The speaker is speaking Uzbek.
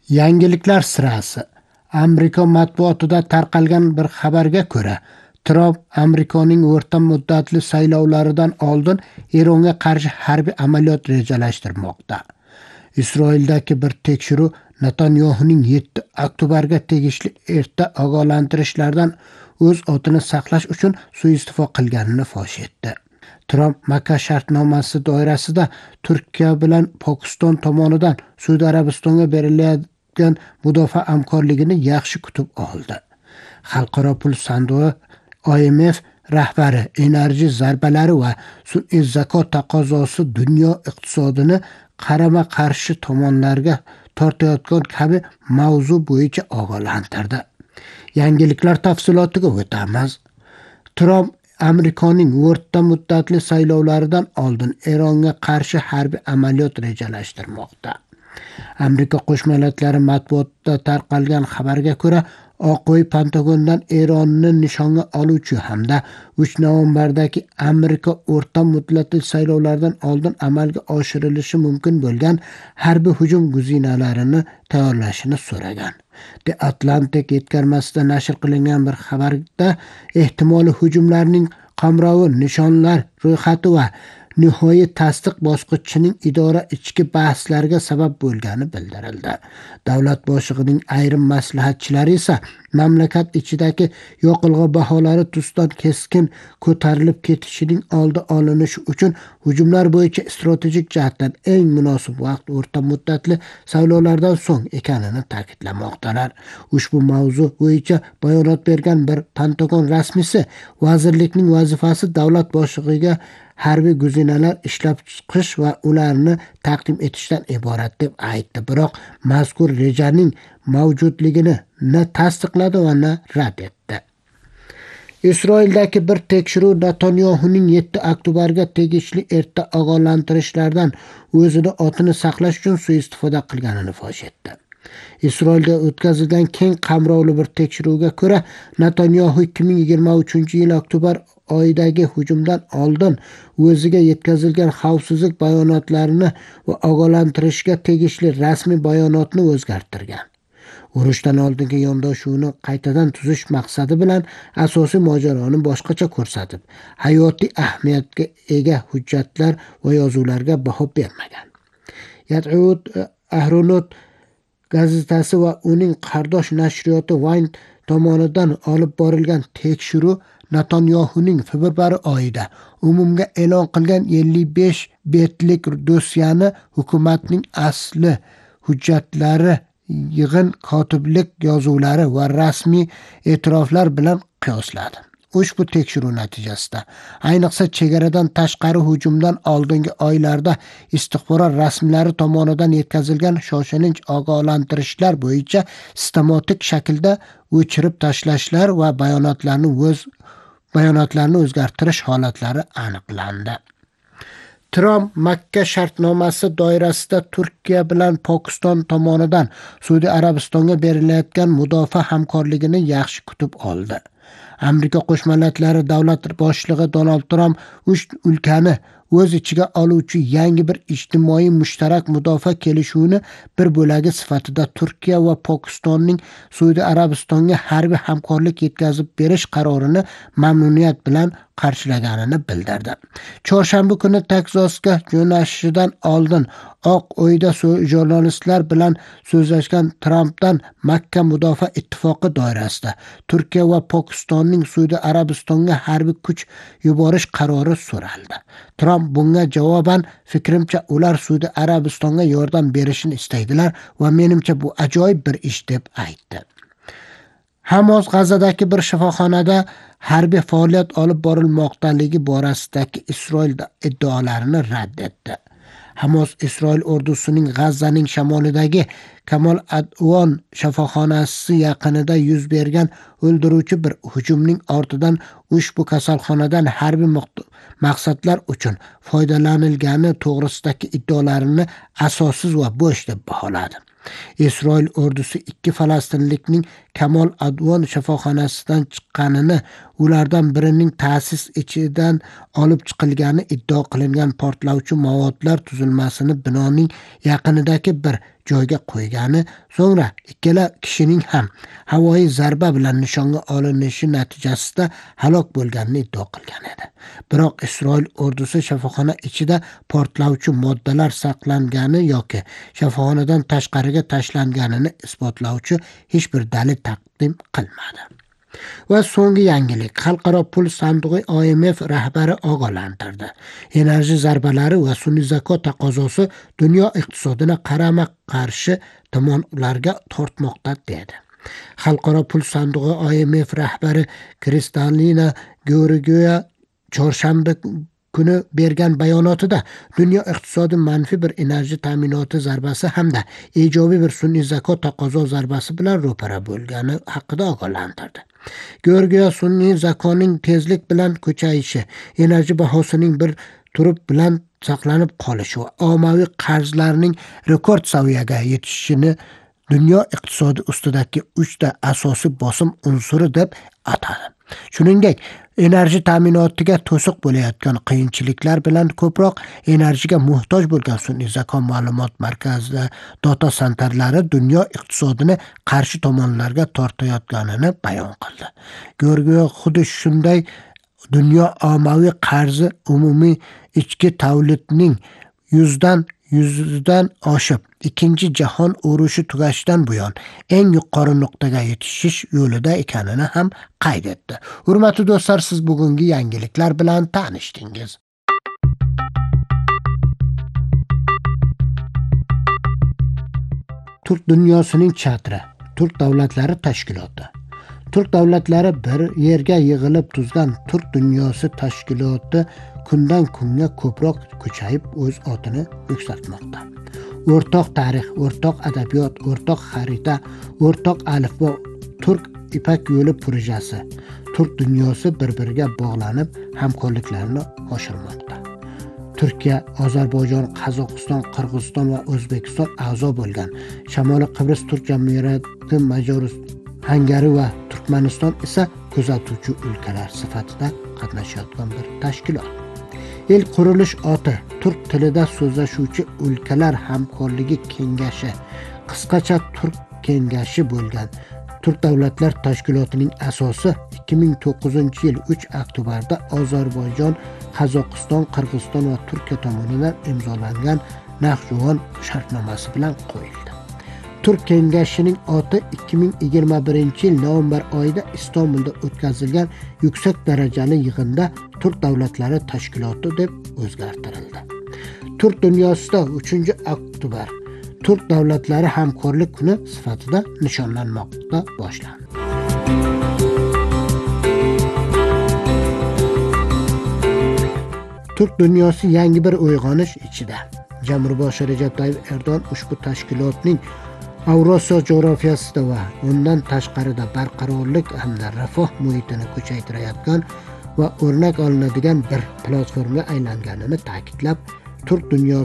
Yangiliklar sirasi. Amerika matbuotida tarqalgan bir xabarga ko'ra, Tramp Amerikaning o'rta muddatli saylovlaridan oldin Eronga qarshi harbiy amaliyot rejalashtirmoqda. Isroildagi bir tekshiruv Netanyahuning 7 oktyabrga tegishli erta ogohlantirishlardan o'z otini saqlash uchun suiiste'mol qilganini fosh etdi. Tramp Makka shartnomasi doirasida Turkiya bilan Pokiston tomonidan Saudiya Arabistonga berilayotgan mudofaa hamkorligini yaxshi kutib oldi. Xalqaro pul sandig'i IMF rahbari enerji zarbalari va sun'iy zakot taqozosi dunyo iqtisodini qarama-qarshi tomonlarga tortayotgan kabi mavzu bo'yicha ogohlantirdi. Yangiliklar tafsilotiga o'tamiz. Tramp Amerikaning o'rta muddatli saylovlaridan oldin Eronga qarshi harbiy amaliyot rejalashtirmoqda. Amerika Qo'shma Davlatlari matbuotida tarqalgan xabarga ko'ra, Oq uy Pentagondan Eronni nishonga oluvchi hamda 3 noyabrdagi Amerika o'rta muddatli saylovlaridan oldin amalga oshirilishi mumkin bo'lgan harbiy hujum guzinalarini tayyorlashini so'ragan. The Atlantic yetkazmasida nashr qilingan bir xabarda ehtimoliy hujumlarning qamrovi, nishonlar ro'yxati va nihoyiy tasdiq bosqichining idora ichki bahslarga sabab bo'lgani bildirildi. Davlat boshlig'ining ayrim maslahatchilari esa mamlakat ichidagi yoqilg'i baholari tuzdan keskin ko'tarilib ketishining oldi olinishi uchun hujumlar bo'yicha strategik jihatdan eng munosib vaqt o'rta muddatli saylovlardan so'ng ekanini ta'kidlamoqdalar. Ushbu mavzu bo'yicha bayonot bergan bir Pentagon rasmiysi vazirlikning vazifasi davlat boshlig'iga harbiy guzinalar ishlab chiqish va ularni taqdim etishdan iborat deb aytdi. Biroq mazkur rejaning mavjudligini na tasdiqladi va na rad etdi. Isroildagi bir tekshiruv Netanyahuning 7 oktyabrga tegishli erta ogohlantirishlardan o'zini otini saqlash uchun suiiste'foda qilganini fosh etdi. Isroilda o'tkazilgan keng qamrovli bir tekshiruvga ko'ra, Netanyahu 2023-yil oktyabr oyidagi hujumdan oldin o'ziga yetkazilgan xavfsizlik bayonotlarini va ogohlantirishga tegishli rasmiy bayonotni o'zgartirgan. Urushdan oldingi yondashuvni qaytadan tuzish maqsadi bilan asosiy mojaroni boshqacha ko'rsatib, hayotiy ahamiyatga ega hujjatlar va yozuvlarga baho bermagan. Yadda'ut Ahronot gazetasi va uning qardosh nashriyoti Wine tomonidan olib borilgan tekshiruv Netanyahuning fevral oyida umumga e'lon qilgan 55 betlik dosyani hukumatning asli hujjatlari, yig'in kotiblik yozuvlari va rasmiy e'tiroflar bilan qiyosladi. Ushbu tekshiruv natijasida ayniqsa chegaradan tashqari hujumdan oldingi oylarda istixborot rasmiylari tomonidan yetkazilgan shoshilinch ogohlantirishlar bo'yicha sistematik shaklda o'chirib tashlashlar va bayonotlarni o'zgartirish holatlari aniqlandi. Tramp Makka shartnomasi doirasida Turkiya bilan Pokiston tomonidan Saudiya Arabistonga berilayotgan mudofaa hamkorligini yaxshi kutib oldi. Amerika Qo'shma Davlatlari davlat boshlig'i Donald Tramp 3 o'lkani o'z ichiga oluvchi yangi bir ijtimoiy mushtarak mudofaa kelishuvini bir bo'lagi sifatida Turkiya va Pokistonning Saudiya Arabistonga harbiy hamkorlik yetkazib berish qarorini mamnuniyat bilan qarshilaganini bildirdi. Chorshanba kuni Teksasga jo'nashidan oldin Oq uyda jurnalistlar bilan so'zlashgan Trampdan Makka mudofaa ittifoqi doirasida Turkiya va Pokistonning Saudiya Arabistonga harbiy kuch yuborish qarori so'raldi. Tramp bunga javoban, fikrimcha ular Saudiya Arabistonga yordam berishini istaydilar va menimcha bu ajoyib bir ish deb aytdi. Hamas G'azadagi bir shifoxonada harbiy faoliyat olib borilmoqdaligi borasidagi Isroil iddaolarini rad etdi. Hamas Isroil ordusining G'azzaning shimolidagi Kamal Advon shifoxonasi yaqinida yuz bergan o'ldiruvchi bir hujumning ortidan ushbu kasalxonadan harbiy maqsadlar uchun foydalanilgani to'g'risidagi iddiolarini asossiz va bo'sh deb baholadi. Isroil ordusi 2 falastinlikning Kamol Advon shifoxonasidan chiqqanini, ulardan birining ta'sis ichidan olib chiqilgani iddao qilingan portlovchi movodlar tuzilmasini binoning yaqinidagi bir joyga qo'ygani, so'ngra ikkala kishining ham havoyi zarba bilan nishonga olinishi natijasida halok bo'lganini iddao qilgan edi. Biroq Isroil ordusi shifoxona ichida portlovchi moddalar saqlangani yoki shifoxonadan tashqariga tashlanganini isbotlovchi hech bir dalil taqdim qilmadi. Va so'nggi yangilik, Xalqaro pul sandig'i IMF rahbari ogohlantirdi. Enerji zarbalari va sun'iy zako taqozosi dunyo iqtisodini qarama-qarshi tomonlarga tortmoqda dedi. Xalqaro pul sandig'i IMF rahbari Kristalina Georgieva chorshanba kuni bergan bayonotida dunyo iqtisodi manfiy bir enerji ta'minoti zarbasi hamda ijobiy bir sun'iy zako taqozo zarbasi bilan ro'para bo'lgani haqida ogohlantirdi. Georgieva sun'iy zakoning tezlik bilan ko'chayishi, enerji bahosining bir turib bilan saqlanib qolishi va ommaviy qarzlarning rekord saviyaga yetishishini dunyo iqtisodi ustidagi 3 ta asosiy bosim unsuri deb atadi. Shuningdek, enerji ta'minotiga to'siq bo'layotgan qiyinchiliklar bilan ko'proq energiyaga muhtoj bo'lgan sun'iy zako ma'lumot markazi data sentrlari dunyo iqtisodini qarshi tomonlarga tortayotganini bayon qildi. Georgieva xuddi shunday dunyo ommaviy qarzi umumiy ichki tavlidning 100dan oshib, Ikkinchi jahon urushi tugashidan buyon eng yuqori nuqtaga yetishish yo'lida ekanini ham qayd etdi. Hurmatli do'stlar, siz bugungi yangiliklar bilan tanishdingiz. Turk dunyosining chatri, Turk davlatlari tashkiloti. Turk davlatlari bir yerga yig'ilib tuzgan Turk dunyosi tashkiloti kundan kunga ko'proq kuchayib o'z otini yuksaltmoqda. O'rtoq tarix, o'rtoq adabiyot, o'rtoq xarita, o'rtoq alifbo, Turk ipak yo'li projesi, Turk dunyosi bir-biriga bog'lanib hamkorliklarini oshirmoqda. Turkiya, Ozarbayjon, Qozog'iston, Qirg'iziston va O'zbekiston a'zo bo'lgan Shimoliy Qibros Turk jamiyati, Majariston, Hungariya va Turkmaniston esa kuzatuvchi ülkeler sifatida qatnashayotgan bir tashkilot. İlk qurilish oti turk tilida so'zlashuvchi ülkeler hamkorligi kengashi, qisqacha Turk kengashi bo'lgan. Turk davlatlar tashkilotining asosi 2009-yil 3 oktyabrda Ozarbayjon, Qozog'iston, Qirg'iziston va Turkiya tomonidan imzolangan Naxchivan shartnomasi bilan qo'yildi. Turk kengashining oti 2021-yil november oyida Istanbulda o'tkazilgan yuksak darajali yig'inda Turk davlatlari tashkiloti deb o'zgartirildi. Turk dunyosida 3-oktyabr Turk davlatlari hamkorlik kuni sifatida nishonlanmoqda boshlandi. Turk dunyosi yangi bir uyg'onish ichida. Jamurboshi Recep Tayyip Erdo'g'an ushbu tashkilotning Avrosiyo jo'rafiyasida va undan tashqarida barqarorlik hamda rafoh muhitini kuchaytirayotgan va o'rnak olinadigan bir platformaga aylanganini ta'kidlab, Turk dunyosi